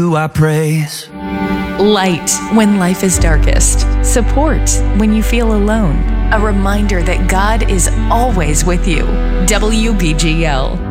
I praise. Light when life is darkest. Support when you feel alone. A reminder that God is always with you. WBGL.